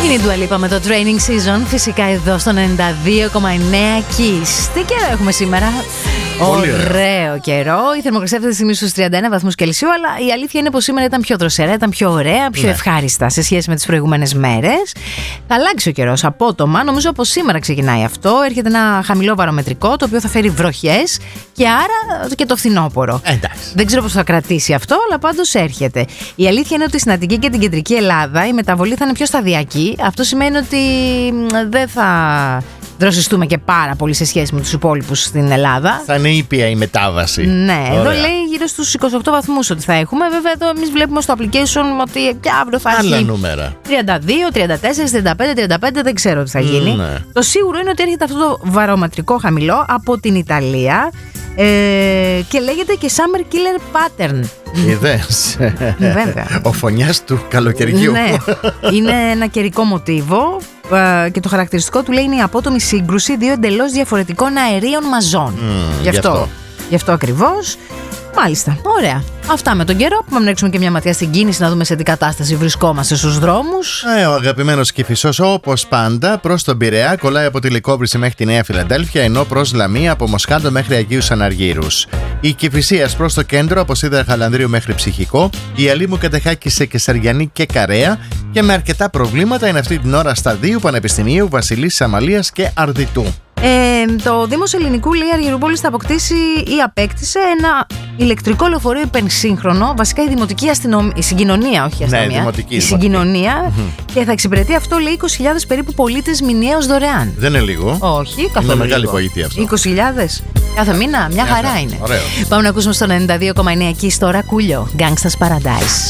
Είναι η Dua Lipa με το Training Season. Φυσικά εδώ στο 92,9 Kiss. Τι καιρό έχουμε σήμερα? Ωραίο καιρό. Η θερμοκρασία αυτή τη στιγμή στους 31 βαθμούς Κελσίου. Αλλά η αλήθεια είναι πως σήμερα ήταν πιο δροσερά, ήταν πιο ωραία, πιο ευχάριστα σε σχέση με τις προηγούμενες μέρες. Θα αλλάξει ο καιρός απότομα. Νομίζω πως σήμερα ξεκινάει αυτό. Έρχεται ένα χαμηλό βαρομετρικό, το οποίο θα φέρει βροχές και άρα και το φθινόπωρο. Δεν ξέρω πώς θα κρατήσει αυτό, αλλά πάντως έρχεται. Η αλήθεια είναι ότι στην Αττική και την Κεντρική Ελλάδα η μεταβολή θα είναι πιο σταδιακή. Αυτό σημαίνει ότι δεν θα δροσιστούμε και πάρα πολύ σε σχέση με τους υπόλοιπους στην Ελλάδα. Θα είναι ήπια η μετάβαση. Ναι, ωραία. Εδώ λέει γύρω στους 28 βαθμούς ότι θα έχουμε. Βέβαια, εδώ εμείς βλέπουμε στο application ότι και αύριο θα έχει. Άλλα νούμερα. 32, 34, 35, δεν ξέρω τι θα γίνει. Ναι. Το σίγουρο είναι ότι έρχεται αυτό το βαρομετρικό χαμηλό από την Ιταλία. Και λέγεται και Summer Killer Pattern. Είδες? Βέβαια. Ο φωνιάς του καλοκαιριού. Ναι, είναι ένα καιρικό μοτίβο και το χαρακτηριστικό του λέει είναι η απότομη σύγκρουση δύο εντελώς διαφορετικών αερίων μαζών. Γι' αυτό ακριβώς. Μάλιστα, ωραία. Αυτά με τον καιρό. Πάμε να ρίξουμε και μια ματιά στην κίνηση να δούμε σε τι κατάσταση βρισκόμαστε στους δρόμους. Ο αγαπημένος Κηφισός, όπως πάντα, προς τον Πειραιά κολλάει από τη Λικόβρηση μέχρι τη Νέα Φιλαδέλφια, ενώ προς Λαμία από Μοσχάτο μέχρι Αγίους Αναργύρους. Η Κηφισίας προς το κέντρο από Σίδερα Χαλανδρίου μέχρι Ψυχικό. Η Αλήμου Κατεχάκη σε Κεσαριανή και Καρέα. Και με αρκετά προβλήματα είναι αυτή την ώρα στα δύο Πανεπιστημίου, Βασιλής Αμαλίας και Αρδιτού. Το Δήμος Ελληνικού λέει Αργυρούπολης θα αποκτήσει ή απέκτησε ένα ηλεκτρικό λεωφορείο υπερσύγχρονο. Βασικά η δημοτική αστυνομία, η συγκοινωνία, όχι η αστυνομία. Ναι, η συγκοινωνία. Και θα εξυπηρετεί αυτό, λέει, 20.000 περίπου πολίτες μηνιαίως δωρεάν. Δεν είναι λίγο. Όχι, καθόλου. Είναι μεγάλη βοήθεια αυτό. 20.000 κάθε μήνα, μια χαρά είναι. Ωραίο. Πάμε να ακούσουμε στο 92,9 εκεί στο Ρακούλιο, Gangsta's Paradise.